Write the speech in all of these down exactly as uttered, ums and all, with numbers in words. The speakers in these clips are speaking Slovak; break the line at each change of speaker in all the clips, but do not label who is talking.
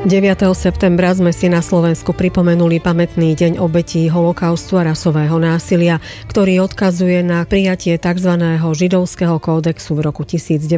deviateho septembra sme si na Slovensku pripomenuli pamätný deň obetí holokaustu a rasového násilia, ktorý odkazuje na prijatie tzv. Židovského kódexu v roku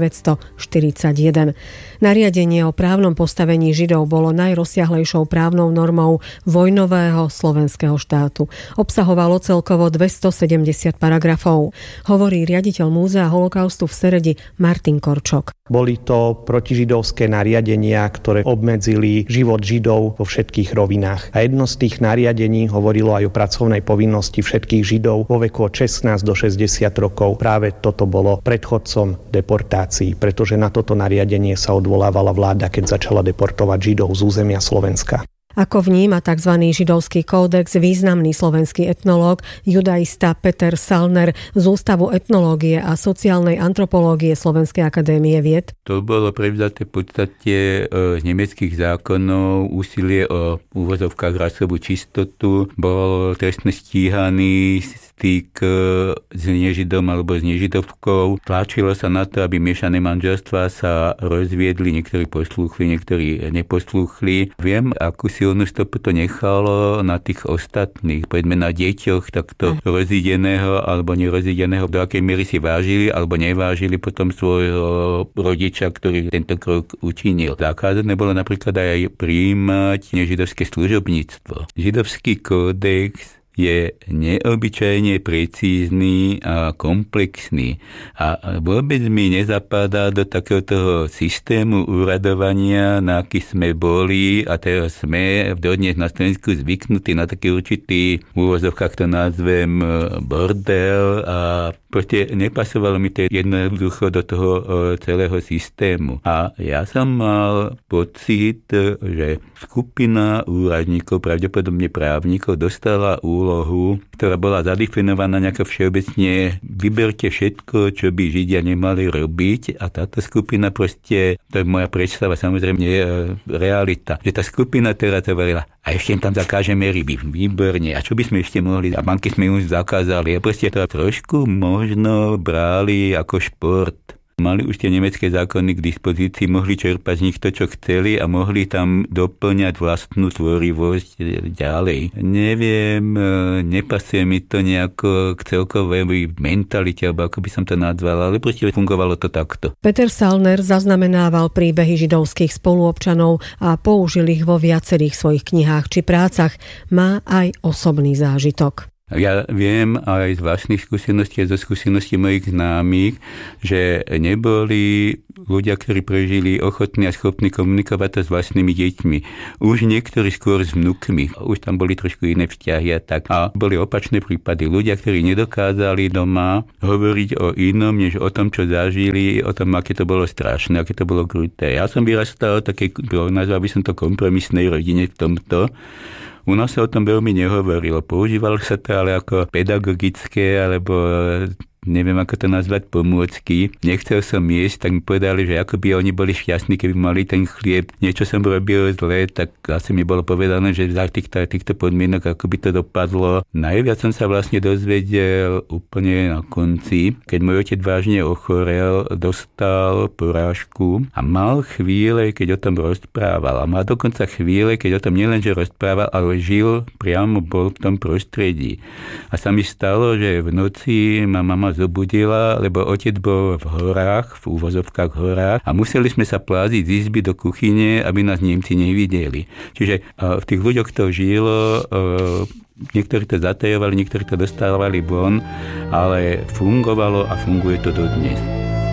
devätnásťstoštyridsaťjeden. Nariadenie o právnom postavení Židov bolo najrozsiahlejšou právnou normou vojnového slovenského štátu. Obsahovalo celkovo dvestosedemdesiat paragrafov. Hovorí riaditeľ Múzea holokaustu v Seredi Martin Korčok.
Boli to protižidovské nariadenia, ktoré obmedzili život Židov vo všetkých rovinách. A jedno z tých nariadení hovorilo aj o pracovnej povinnosti všetkých Židov vo veku od šestnásť do šesťdesiat rokov. Práve toto bolo predchodcom deportácií, pretože na toto nariadenie sa odvolávala vláda, keď začala deportovať Židov z územia Slovenska.
Ako vníma tzv. Židovský kódex významný slovenský etnológ, judaista Peter Salner z Ústavu etnológie a sociálnej antropológie Slovenskej akadémie vied?
To bolo prevzaté v podstate z nemeckých zákonov, úsilie o úvozovkách rasovú čistotu, bol trestne stíhaný styk s nežidom alebo s nežidovkou. Tlačilo sa na to, aby miešané manželstvá sa rozviedli, niektorí poslúchli, niektorí neposlúchli. Viem, akú silnú stopu to nechalo na tých ostatných, povedzme na deťoch takto rozídeného alebo nerozídeného, do akej miery si vážili alebo nevážili potom svojho rodiča, ktorý tento krok učinil. Zakázané bolo napríklad aj prijímať nežidovské služobníctvo. Židovský kódex je neobyčajne precízny a komplexný a vôbec mi nezapadá do takéhoto systému úradovania, na aký sme boli a teraz sme dodnes na Slovensku zvyknutí na taký určitý, v úvozovkách to nazvem, bordel a proste nepasovalo mi to jednoducho do toho celého systému. A ja som mal pocit, že skupina úradníkov, pravdepodobne právnikov, dostala úlohu, ktorá bola zadefinovaná nejako všeobecne. Vyberte všetko, čo by Židia nemali robiť a táto skupina proste, to je moja predstava, samozrejme je realita, že tá skupina teraz hovorila, a ešte im tam zakážeme ryby, výborne, a čo by sme ešte mohli, a banky sme už zakázali a proste to trošku možno brali ako šport. Mali už tie nemecké zákony k dispozícii, mohli čerpať z nich to, čo chceli a mohli tam doplňať vlastnú tvorivosť ďalej. Neviem, nepasuje mi to nejako k celkovej mentalite, alebo ako by som to nazval, ale proste fungovalo to takto.
Peter Salner zaznamenával príbehy židovských spoluobčanov a použil ich vo viacerých svojich knihách či prácach. Má aj osobný zážitok.
Ja viem aj z vlastných skúseností a zo skúseností mojich známych, že neboli ľudia, ktorí prežili ochotní a schopní komunikovať to s vlastnými deťmi. Už niektorí skôr s vnukmi. Už tam boli trošku iné vzťahy a tak. A boli opačné prípady. Ľudia, ktorí nedokázali doma hovoriť o inom, než o tom, čo zažili, o tom, aké to bolo strašné, aké to bolo kruté. Ja som vyrastal také, nazval by som to kompromisnej rodine v tomto. U nás sa o tom veľmi nehovorilo. Používalo sa to ale ako pedagogické, alebo neviem, ako to nazvať, pomôcky. Nechcel som jesť, tak mi povedali, že ako by oni boli šťastní, keby mali ten chlieb. Niečo som robil zle, tak asi mi bolo povedané, že za týchto, týchto podmienok, ako by to dopadlo. Najviac som sa vlastne dozvedel úplne na konci, keď môj otec vážne ochorel, dostal porážku a mal chvíle, keď o tom rozprával. A mal dokonca chvíle, keď o tom nielenže rozprával, ale žil, priamo bol v tom prostredí. A sa mi stalo, že v noci ma mama zobudila, lebo otec bol v horách, v úvozovkách horách a museli sme sa pláziť z izby do kuchyne, aby nás Nemci nevideli. Čiže v tých ľuďoch to žilo, niektorí to zatajovali, niektorí to dostávali von, ale fungovalo a funguje to dodnes.